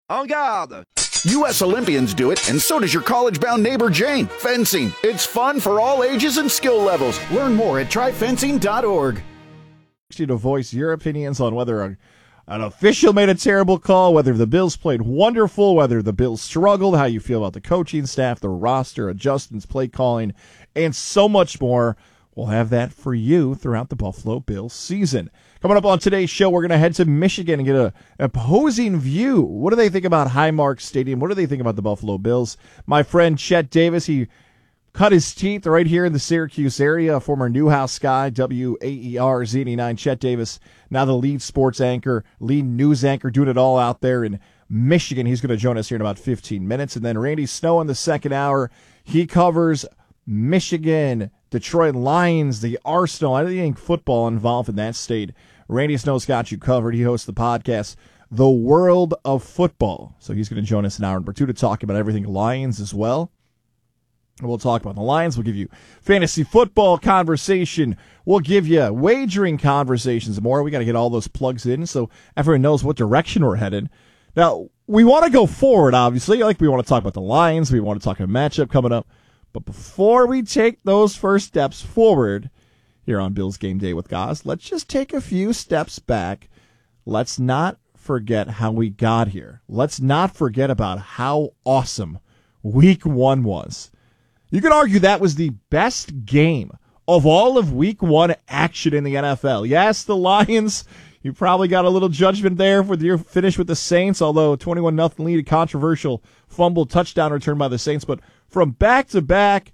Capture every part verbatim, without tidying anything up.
En garde! U S Olympians do it, and so does your college-bound neighbor Jane. Fencing. It's fun for all ages and skill levels. Learn more at try fencing dot org. You to voice your opinions on whether a, an official made a terrible call, whether the Bills played wonderful, whether the Bills struggled, how you feel about the coaching staff, the roster, adjustments, play calling, and so much more. We'll have that for you throughout the Buffalo Bills season. Coming up on today's show, we're going to head to Michigan and get an opposing view. What do they think about Highmark Stadium? What do they think about the Buffalo Bills? My friend Chet Davis, he cut his teeth right here in the Syracuse area, a former Newhouse guy, W A E R Z eighty-nine. Chet Davis, now the lead sports anchor, lead news anchor, doing it all out there in Michigan. He's going to join us here in about fifteen minutes. And then Randy Snow in the second hour, he covers Michigan, Detroit Lions, the Arsenal, anything football involved in that state. Randy Snow's got you covered. He hosts the podcast, The World of Football. So he's going to join us in hour number two to talk about everything Lions as well. We'll talk about the Lions. We'll give you fantasy football conversation. We'll give you wagering conversations and more. We got to get all those plugs in so everyone knows what direction we're headed. Now, we want to go forward, obviously. Like we want to talk about the Lions. We want to talk about a matchup coming up. But before we take those first steps forward here on Bills Game Day with Goz, let's just take a few steps back. Let's not forget how we got here. Let's not forget about how awesome Week One was. You could argue that was the best game of all of Week One action in the N F L. Yes, the Lions, you probably got a little judgment there for your finish with the Saints, although twenty-one nothing lead, a controversial fumble touchdown return by the Saints. But from back to back,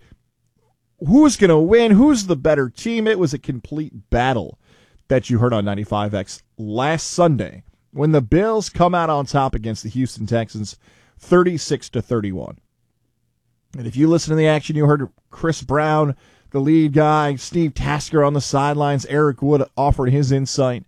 who's going to win? Who's the better team? It was a complete battle that you heard on ninety-five X last Sunday when the Bills come out on top against the Houston Texans thirty-six to thirty-one. And if you listen to the action, you heard Chris Brown, the lead guy, Steve Tasker on the sidelines, Eric Wood offering his insight.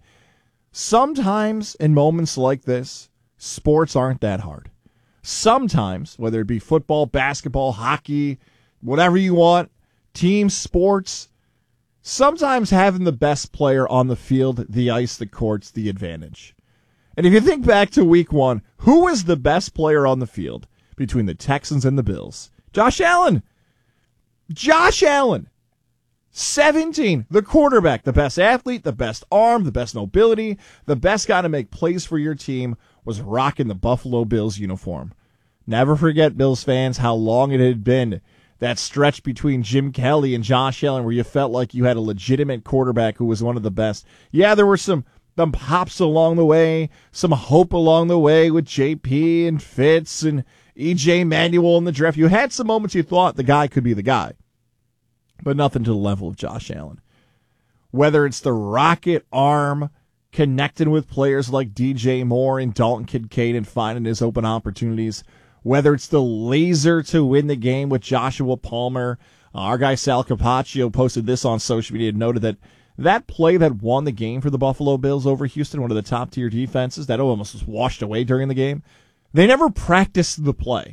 Sometimes in moments like this, sports aren't that hard. Sometimes, whether it be football, basketball, hockey, whatever you want, team sports, sometimes having the best player on the field, the ice, the court's the advantage. And if you think back to Week One, who was the best player on the field between the Texans and the Bills? Josh Allen. Josh Allen. seventeen. The quarterback, the best athlete, the best arm, the best mobility, the best guy to make plays for your team was rocking the Buffalo Bills uniform. Never forget, Bills fans, how long it had been, that stretch between Jim Kelly and Josh Allen where you felt like you had a legitimate quarterback who was one of the best. Yeah, there were some, some hops along the way, some hope along the way with J P and Fitz and E J Manuel in the draft. You had some moments you thought the guy could be the guy, but nothing to the level of Josh Allen. Whether it's the rocket arm connecting with players like D J Moore and Dalton Kincaid and finding his open opportunities, whether it's the laser to win the game with Joshua Palmer. Uh, our guy Sal Capaccio posted this on social media and noted that that play that won the game for the Buffalo Bills over Houston, one of the top-tier defenses, that almost was washed away during the game, they never practiced the play.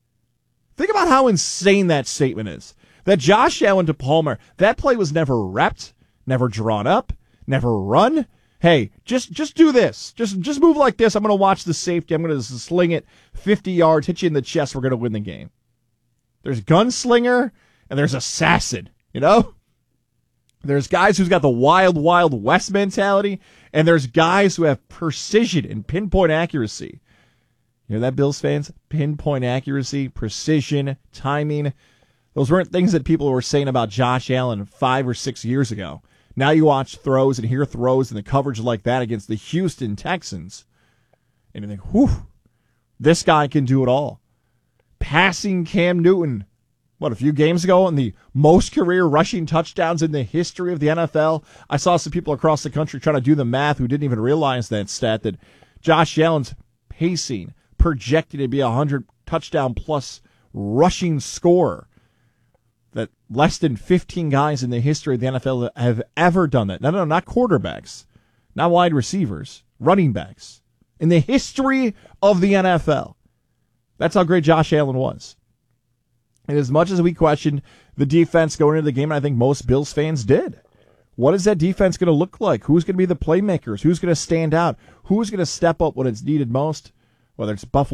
Think about how insane that statement is. That Josh Allen to Palmer, that play was never repped, never drawn up, never run. Hey, just just do this. Just just move like this. I'm going to watch the safety. I'm going to sling it fifty yards, hit you in the chest. We're going to win the game. There's gunslinger and there's assassin, you know? There's guys who's got the wild, wild west mentality, and there's guys who have precision and pinpoint accuracy. You know that, Bills fans? Pinpoint accuracy, precision, timing. Those weren't things that people were saying about Josh Allen five or six years ago. Now you watch throws and hear throws and the coverage like that against the Houston Texans, and you think, whew, this guy can do it all. Passing Cam Newton, what, a few games ago, and the most career rushing touchdowns in the history of the N F L. I saw some people across the country trying to do the math who didn't even realize that stat, that Josh Allen's pacing projected to be a one hundred touchdown plus rushing scorer. That less than fifteen guys in the history of the N F L have ever done that. No, no, not quarterbacks, not wide receivers, running backs. In the history of the N F L. That's how great Josh Allen was. And as much as we questioned the defense going into the game, and I think most Bills fans did, what is that defense going to look like? Who's going to be the playmakers? Who's going to stand out? Who's going to step up when it's needed most? Whether it's Buffalo